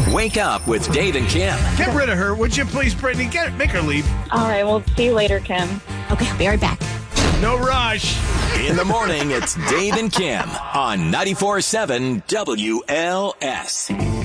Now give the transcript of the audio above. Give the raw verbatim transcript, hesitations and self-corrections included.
Wake up with Dave and Kim. Get rid of her, would you please, Brittany? Get Make her leave. All right, we'll see you later, Kim. Okay, I'll be right back. No rush. In the morning, it's Dave and Kim on ninety-four point seven W L S.